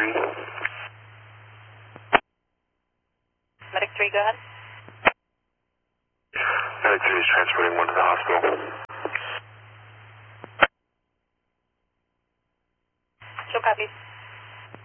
3. Medic 3, go ahead. Medic 3 is transporting 1 to the hospital. Show copy.